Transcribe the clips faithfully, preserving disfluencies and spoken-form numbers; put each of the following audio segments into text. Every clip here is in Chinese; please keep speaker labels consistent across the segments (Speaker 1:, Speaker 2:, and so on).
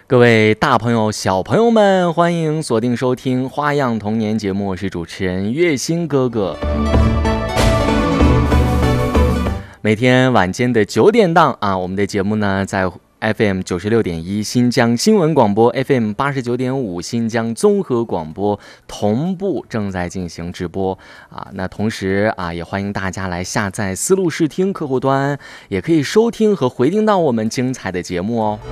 Speaker 1: 各位大朋友小朋友们，欢迎锁定收听花样童年节目，我是主持人月星哥哥。每天晚间的九点档啊，我们的节目呢在 F M 九十六点一 新疆新闻广播， F M 八十九点五 新疆综合广播同步正在进行直播啊。那同时啊，也欢迎大家来下载思路视听客户端，也可以收听和回听到我们精彩的节目哦。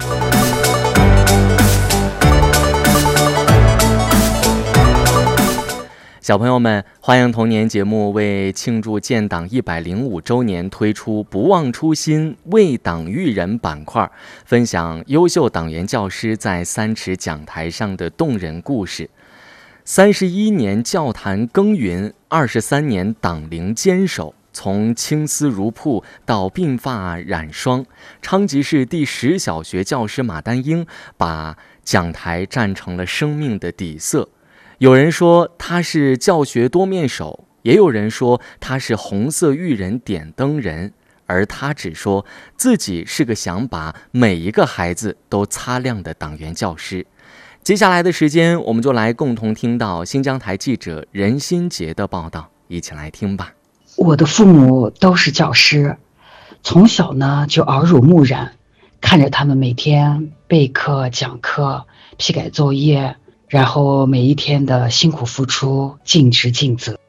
Speaker 1: 小朋友们，花样童年节目为庆祝建党一百零五周年，推出不忘初心为党育人板块，分享优秀党员教师在三尺讲台上的动人故事。三十一年教坛耕耘，二十三年党龄坚守，从青丝如瀑到鬓发染霜，昌吉市第十小学教师马丹英把讲台站成了生命的底色。有人说他是教学多面手，也有人说他是红色育人点灯人，而他只说自己是个想把每一个孩子都擦亮的党员教师。接下来的时间，我们就来共同听到新疆台记者任新杰的报道，一起来听吧。
Speaker 2: 我的父母都是教师，从小呢就耳濡目染，看着他们每天备课讲课批改作业，然后每一天的辛苦付出，尽职尽责。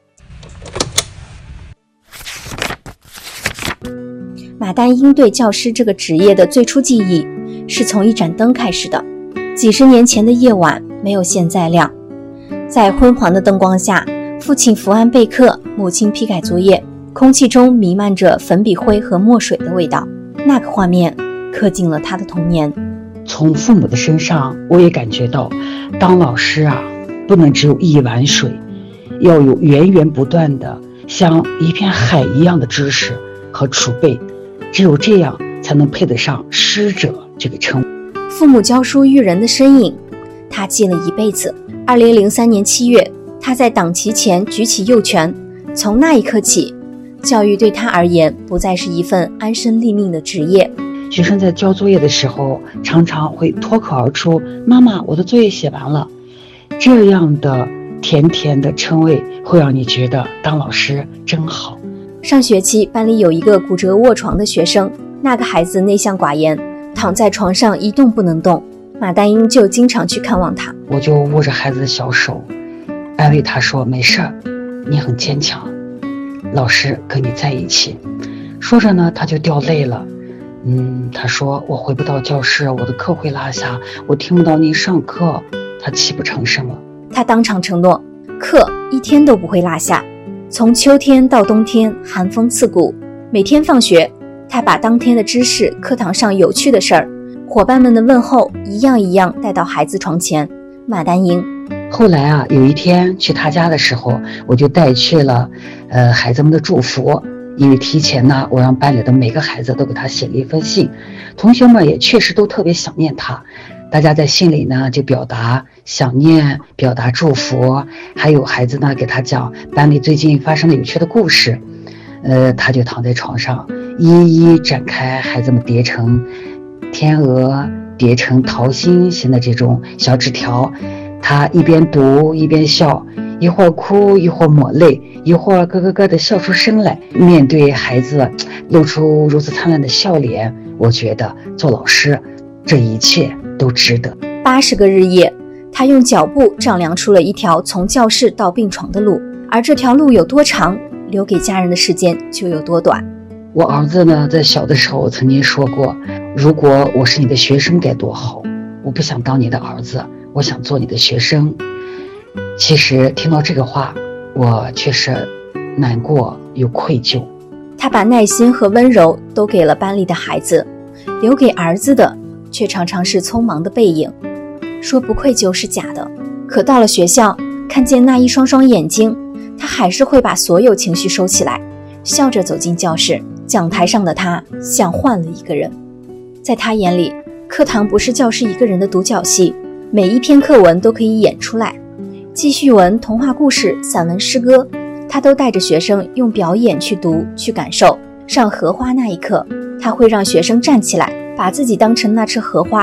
Speaker 3: 马丹英对教师这个职业的最初记忆是从一盏灯开始的。几十年前的夜晚没有现在亮，在昏黄的灯光下，父亲伏案备课，母亲批改作业，空气中弥漫着粉笔灰和墨水的味道。那个画面刻进了他的童年。
Speaker 2: 从父母的身上我也感觉到，当老师啊，不能只有一碗水，要有源源不断的像一片海一样的知识和储备，只有这样才能配得上师者这个称呼。
Speaker 3: 父母教书育人的身影他记了一辈子。二零零三年七月，他在党旗前举起右拳，从那一刻起，教育对他而言不再是一份安身立命的职业。
Speaker 2: 学生在交作业的时候常常会脱口而出，妈妈，我的作业写完了。这样的甜甜的称谓会让你觉得当老师真好。
Speaker 3: 上学期班里有一个骨折卧床的学生，那个孩子内向寡言，躺在床上一动不能动，马丹英就经常去看望他。
Speaker 2: 我就握着孩子的小手，安慰他说，没事儿，你很坚强，老师跟你在一起。说着呢，他就掉泪了。嗯，他说，我回不到教室，我的课会落下，我听不到您上课。他泣不成声了。
Speaker 3: 他当场承诺，课一天都不会落下。从秋天到冬天，寒风刺骨，每天放学，他把当天的知识、课堂上有趣的事儿、伙伴们的问候一样一样带到孩子床前。马丹英
Speaker 2: 后来啊，有一天去他家的时候，我就带去了呃孩子们的祝福。因为提前呢，我让班里的每个孩子都给他写了一封信，同学们也确实都特别想念他，大家在信里呢就表达想念，表达祝福，还有孩子呢给他讲班里最近发生的有趣的故事。呃，他就躺在床上，一一展开孩子们叠成天鹅、叠成桃心形的这种小纸条，他一边读一边笑，一会儿哭一会儿抹泪，一会儿咯咯咯地笑出声来。面对孩子露出如此灿烂的笑脸，我觉得做老师这一切都值得。
Speaker 3: 八十个日夜，他用脚步丈量出了一条从教室到病床的路，而这条路有多长，留给家人的时间就有多短。
Speaker 2: 我儿子呢，在小的时候曾经说过，如果我是你的学生该多好，我不想当你的儿子，我想做你的学生。其实听到这个话，我却是难过又愧疚。
Speaker 3: 他把耐心和温柔都给了班里的孩子，留给儿子的却常常是匆忙的背影。说不愧疚是假的，可到了学校，看见那一双双眼睛，他还是会把所有情绪收起来，笑着走进教室。讲台上的他像换了一个人。在他眼里，课堂不是教师一个人的独角戏，每一篇课文都可以演出来，记叙文、童话故事、散文、诗歌，他都带着学生用表演去读、去感受。上荷花那一刻，他会让学生站起来，把自己当成那只荷花，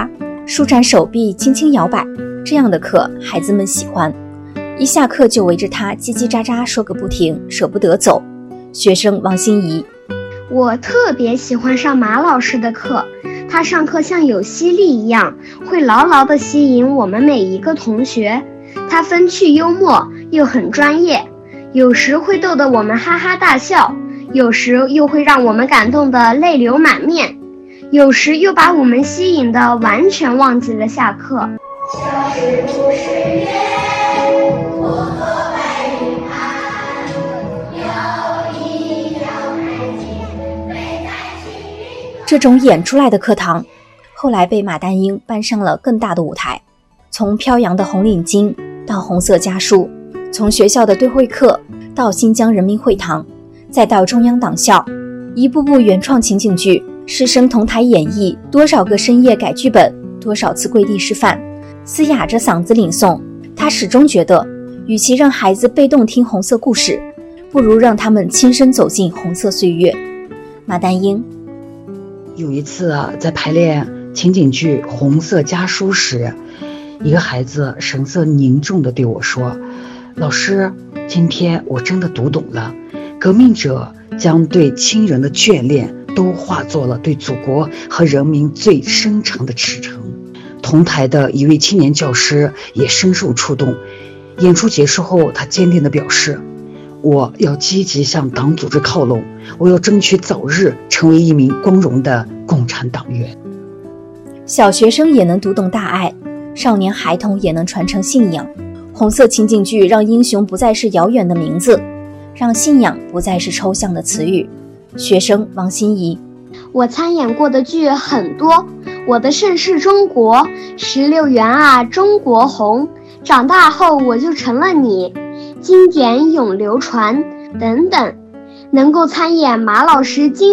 Speaker 3: 舒展手臂，轻轻摇摆，这样的课孩子们喜欢。一下课就围着他叽叽喳喳说个不停，舍不得走。学生王心怡：
Speaker 4: 我特别喜欢上马老师的课，他上课像有吸力一样，会牢牢地吸引我们每一个同学。他风趣幽默，又很专业，有时会逗得我们哈哈大笑，有时又会让我们感动得泪流满面，有时又把我们吸引得完全忘记了下课。
Speaker 5: 小时不是月，我和白云岸，摇一摇太极，飞在青云端。
Speaker 3: 这种演出来的课堂，后来被马丹英搬上了更大的舞台。从飘扬的红领巾到红色家书，从学校的对会课到新疆人民会堂，再到中央党校，一部部原创情景剧，师生同台演绎，多少个深夜改剧本，多少次跪地示范，嘶哑着嗓子领诵。他始终觉得，与其让孩子被动听红色故事，不如让他们亲身走进红色岁月。马丹英：
Speaker 2: 有一次啊，在排练情景剧《红色家书》时，一个孩子神色凝重地对我说：老师，今天我真的读懂了，革命者将对亲人的眷恋都化作了对祖国和人民最深长的赤诚。同台的一位青年教师也深受触动，演出结束后，他坚定地表示：我要积极向党组织靠拢，我要争取早日成为一名光荣的共产党员。
Speaker 3: 小学生也能读懂大爱，少年孩童也能传承信仰。红色情景剧让英雄不再是遥远的名字，让信仰不再是抽象的词语。学生王心怡：
Speaker 4: 我参演过的剧很多，我的盛世中国、十六园啊中国红、长大后我就成了你、经典永流传等等。能够参演马老师经